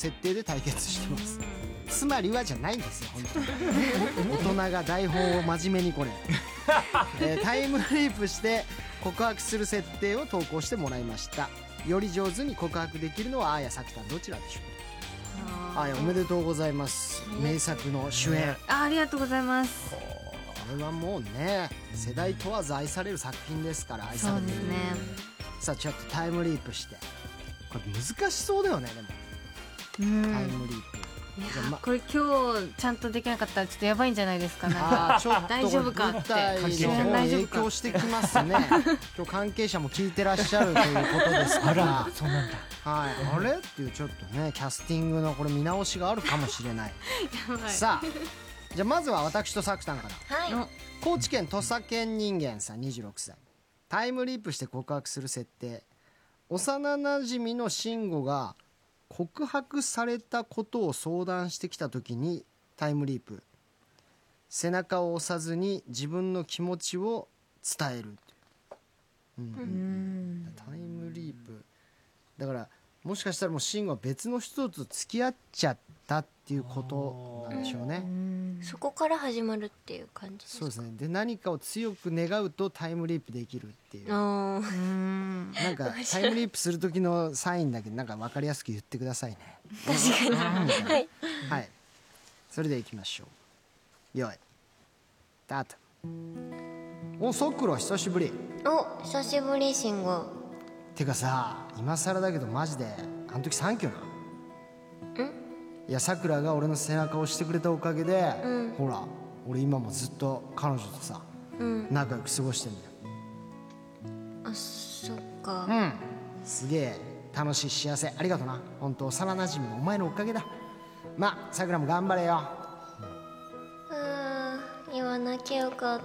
設定で対決してます。つまりはじゃないんですよ本当に。大人が台本を真面目にこれ、タイムリープして告白する設定を投稿してもらいました。より上手に告白できるのはあーやさくたんどちらでしょう。あーやおめでとうございます。名作の主演。 ありがとうございます。 これはもうね世代問わず愛される作品ですから。愛されてる。 そうですね。 さあちょっとタイムリープして、これ難しそうだよね。でもタイムリープ、 いやこれ今日ちゃんとできなかったらちょっとやばいんじゃないですかね。 ちょっと大丈夫かって舞台の方に影響してきますね。今日関係者も聞いてらっしゃるということですから。 そうなんだ。 はい、あれっていうちょっとねキャスティングのこれ見直しがあるかもしれない。さあじゃあまずは私とさくたんから。 はい。 高知県土佐県人間さん26歳。タイムリープして告白する設定。幼なじみの慎吾が告白されたことを相談してきた時にタイムリープ。背中を押さずに自分の気持ちを伝える。タイムリープだからもしかしたらもう慎吾は別の人と付き合っちゃったっていうことなんでしょうね。 そこから始まるっていう感じですか。 そうですね。で何かを強く願うとタイムリープできるっていう。 あなんかタイムリープする時のサインだけなんか分かりやすく言ってくださいね。 確かに。はい。 はい。それでいきましょう。よい。スタート。お、さくら久しぶり。 お、久しぶり慎吾。 てかさ、今更だけどマジであの時サンキューな。いやさくらが俺の背中を押してくれたおかげで、ほら俺今もずっと彼女とさ、仲良く過ごしてんだよ。 あ、そっか。 すげえ楽しい幸せありがとな。本当幼なじみのお前のおかげだ。まあさくらも頑張れよ。 言わなきゃよかった。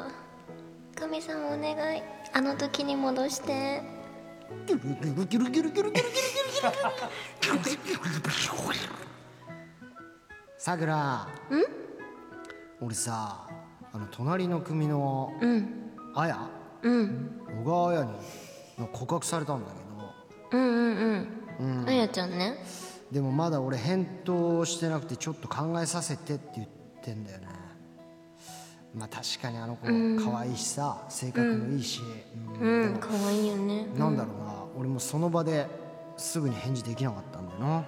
神様お願い、あの時に戻して。 さくら、俺さ隣の組のあや、小川あやに告白されたんだけど、 あやちゃんね。 でもまだ俺返答してなくてちょっと考えさせてって言ってんだよね。まあ確かにあの子可愛いしさ、性格もいいし、 可愛いよね。 なんだろうな、俺もその場ですぐに返事できなかったんだよな。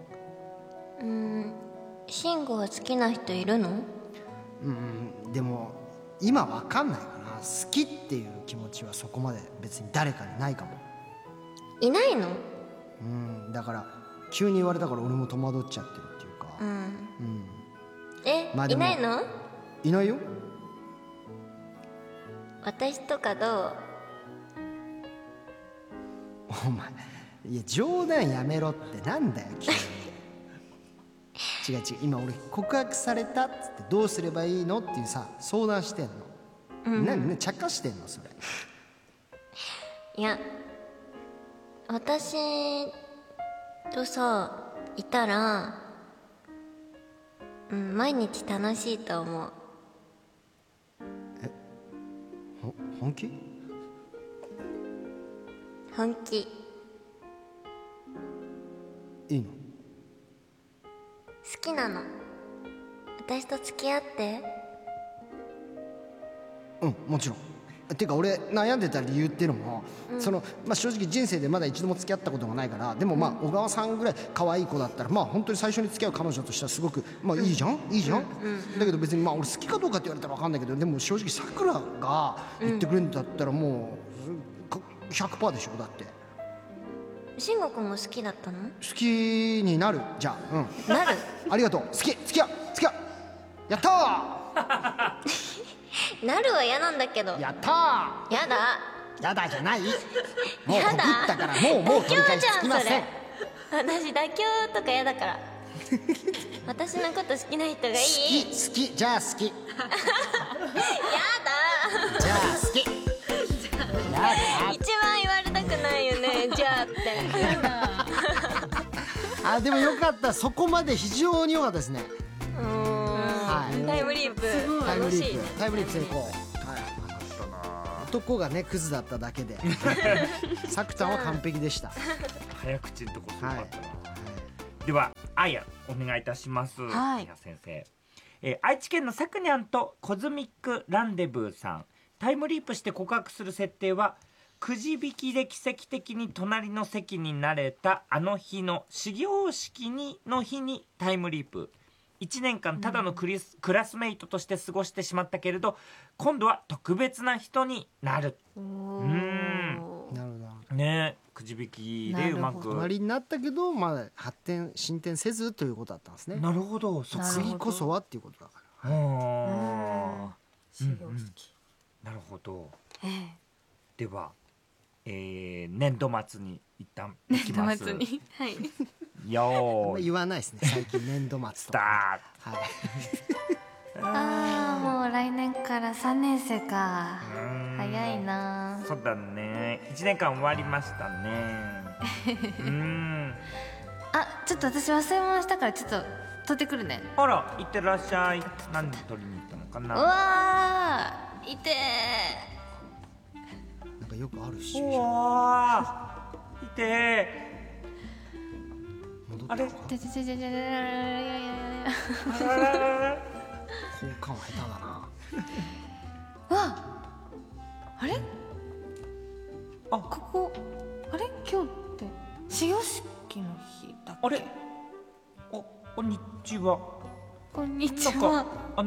慎吾は好きな人いるの？ でも今わかんないかな。好きっていう気持ちはそこまで別に誰かにないかも。 いないの？ だから急に言われたから俺も戸惑っちゃってるっていうか。まあでもいないの？ いないよ。 私とかどう？ お前いや冗談やめろってなんだよ急に。違う今俺告白されたっつってどうすればいいのっていうさ相談してんの。何茶化してんのそれ。 いや、私とさいたら毎日楽しいと思う。 本気？ 本気。 いいの？ 好きなの。私と付き合って。 もちろん。てか俺悩んでた理由っていうのも、正直人生でまだ一度も付き合ったことがないから。でも小川さんぐらい可愛い子だったら本当に最初に付き合う彼女としてはすごくいいじゃんだけど別に俺好きかどうかって言われたら分かんないけど、でも正直さくらが言ってくれるんだったらもう 100% でしょ。だって慎吾くんも好きだったの？ 好きになる。じゃあなる。 ありがとう。好き付き合うやったなるは嫌なんだけど。 ーやったー。 やだ。 やだじゃない。もう告やだったからもう取り返しつきません。 私妥協とか嫌だから私のこと好きな人がいい。 好きじゃあ好き。 やだ。 じゃあ好き。やだ。 一番言われたくないよねじゃあって。 でもよかった。そこまで非常に良かったですね。 タイムリープタイムリ楽しい。 ープ成功。男がねクズだっただけでさくたんは完璧でした。 早口のとこすごかったな。 ではあやお願いいたします。 はいあや先生、愛知県のさくにゃんとコズミックランデブーさん、タイムリープして告白する設定はくじ引きで奇跡的に隣の席になれたあの日の始業式の日にタイムリープ。1年間ただのクラスメイトとして過ごしてしまったけれど、今度は特別な人になる。 おなるほど。 ね、くじ引きでうまく。 隣になったけど、まあ進展せずということだったんですね。 なるほど。 次こそはっていうことだから。 始業式、 なるほど。では、年度末に一旦行きます。 年度末に、はい。 よーい言わないですね、最近年度末とスタか。 ート。 はい。 ああ、もう来年から3年生か。早いな。 そうだね。1年間終わりましたね。 あ、ちょっと私忘れ物したからちょっと取ってくるね。 あら、いってらっしゃい。何取りに行ったのかうな。 わー、いてなんかよくあるし。 うわー、いて戻っあれー。ててててててて。 ー。あらららら。 交換は下手だな。 あれ？ あ、 ここあれ今日って始業式の日だっけ？ あれ。こんにちは。 こんにちなんは。 か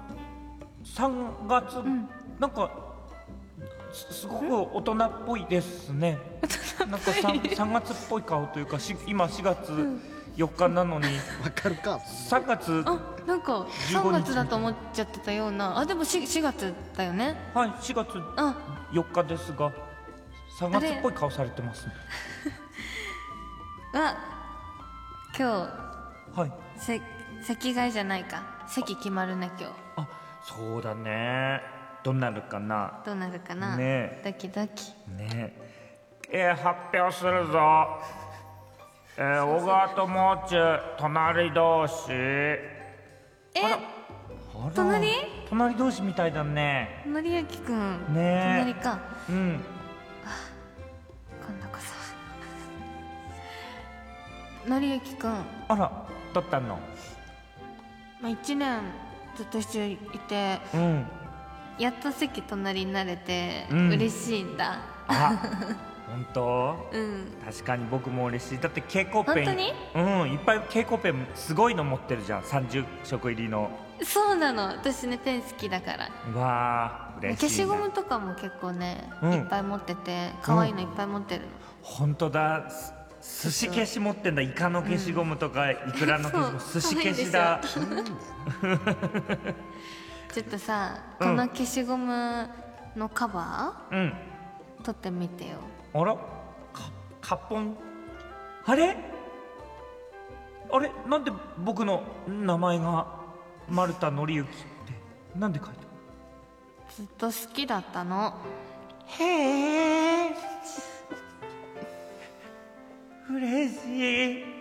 3月、なんかすごく大人っぽいですね。なんか 3月っぽい顔というか、今4月4日なのに、 わかるか。 3月、 あ、なんか3月だと思っちゃってたような。あ、でも 4月だよね。 はい、4月あ、 4日ですが、3月っぽい顔されてますね。 今はい。 日席替えじゃないか。席決まるね今日。 あ、そうだね。どうなるかな。 どうなるかな。 ねドキドキ。 ねえ、発表するぞ。小川ともう中隣同士。隣同士みたいだね。 のりゆきくん。 ね隣か。 うん。 今度こそ。のりゆきくん。 あら、取ったの。 まあ、1年ずっと一緒にいて、 うん。 やっと席隣になれて、嬉しいんだ。 あ、本当？ うん。 確かに僕も嬉しい。だって蛍光ペン。 本当に？ うん、いっぱい蛍光ペンすごいの持ってるじゃん。30色入りの。 そうなの。私ねペン好きだから。 わあ、嬉しいな。 消しゴムとかも結構ね、 うんいっぱい持ってて可愛いのいっぱい持ってるの。 本当だ。寿司消し持ってんだ。イカの消しゴムとか、イクラの消しゴム、寿司消しだ。 ちょっとさ、この消しゴムのカバうん。 ー取ってみてよ。 あら、カポン。あれなんで僕の名前が丸田紀之ってなんで書いたの？ ずっと好きだったの。 へえ、嬉しい。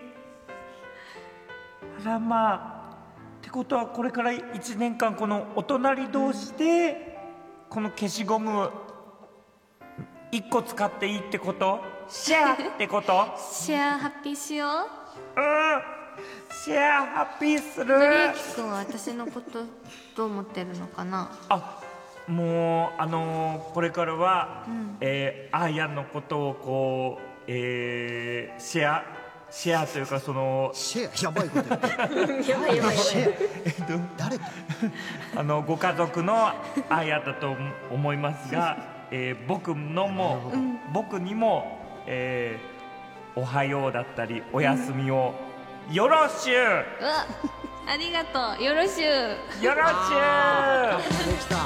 あらまあ、ってことはこれから1年間このお隣同士でこの消しゴム1個使っていいってこと？シェアってこと？ シェアハッピーしよう。 シェアハッピーする。 のりゆきくんは私のことどう思ってるのかな。 あ、もうこれからは、あーやのことをこう、シェアというかそのシェアやばいこと言ってる。 やばいシェア誰と？ ご家族のあーやだと思いますが、僕にも、おはようだったりおやすみをよろしゅう、 うわ、ありがとう。よろしゅう。 よろしゅできた。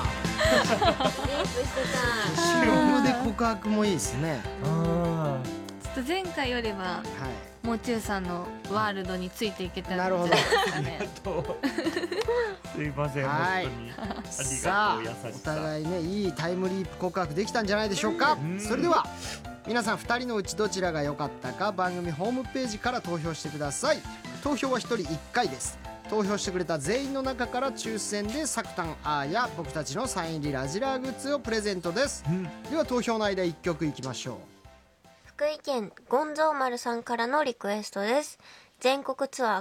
消しゴムで告白もいいですね。 う。 ちょっと前回よりははもう中さんのワールドについていけたらなるほどね。 すいません、 はい本当にありがさあとう。優しさ。 お互いねいいタイムリープ告白できたんじゃないでしょうか。それでは皆さん2人のうちどちらが良かったか番組ホームページから投票してください。投票は1人1回です。投票してくれた全員の中から抽選でサクタンアーや僕たちのサイン入りラジラーグッズをプレゼントです。では投票の間1曲いきましょう。 福井県ゴンゾーマルさんからのリクエストです。 全国ツアー